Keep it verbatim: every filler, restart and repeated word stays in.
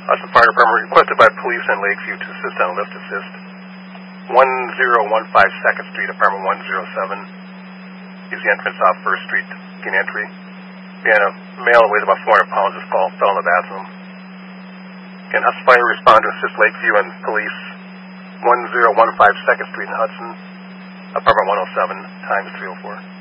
Hudson Fire Department requested by police and Lakeview to assist on a lift assist. one zero one five second Street, apartment one oh seven. Use the entrance off first Street to gain entry. And a male weighs about four hundred pounds just fall, fell in the bathroom. Again, Hudson Fire respond to assist Lakeview and police. one zero one five second Street in Hudson, apartment one oh seven, times three oh four.